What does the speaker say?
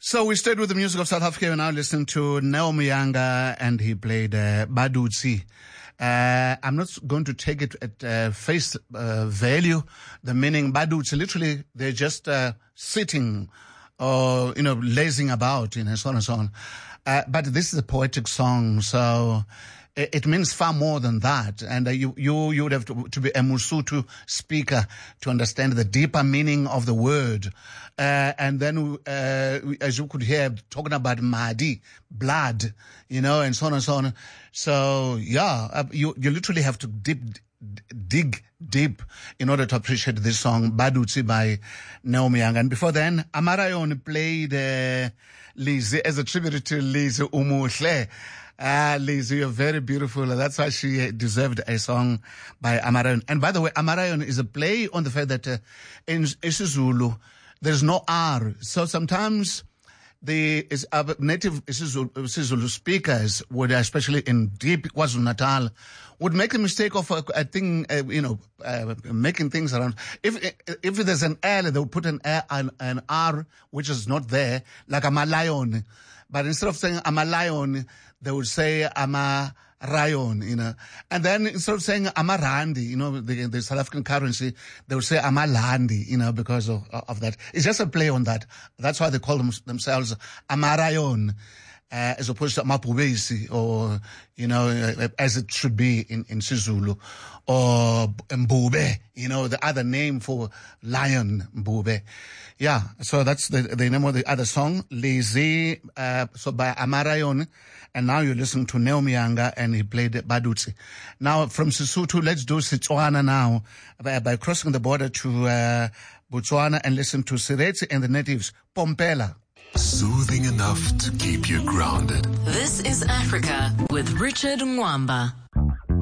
So we stayed with the music of South Africa. We're now listening to Neo Muyanga, and he played Badutsi. I'm not going to take it at face value, the meaning Badutsi. Literally, they're just sitting or, lazing about, so on and so on. But this is a poetic song, so it means far more than that. And you would have to be a Mosotho speaker to understand the deeper meaning of the word. And then, as you could hear, talking about Mahdi, blood, and so on and so on. So, you literally have to dig deep in order to appreciate this song, Badutsi by Neo Muyanga. And before then, Amarayon played Lizzie as a tribute to Lizzie Umuhle. Lizzie, you're very beautiful. That's why she deserved a song by Amarayon. And by the way, Amarayon is a play on the fact that in isiZulu, there's no R. So sometimes the native isiZulu speakers would, especially in deep KwaZulu-Natal, would make a mistake of, making things around. If there's an L, they would put an R, which is not there, like I'm a lion. But instead of saying I'm a lion, they would say I'm a rayon, And then instead of saying I'm a randi, the South African currency, they would say I'm a landi, because of that. It's just a play on that. That's why they call themselves Amarayon, as opposed to Mapubesi, or, as it should be in Sizulu, or Mbube, the other name for lion, Mbube. Yeah, so that's the name of the other song, Lazy, so by Amarayon. And now you're listening to Neo Muyanga, and he played Badutsi. Now, from Sesotho, let's do Setswana now, by crossing the border to Botswana, and listen to Seretse and the natives, Pompela. Soothing enough to keep you grounded. This is Africa with Richard Mwamba.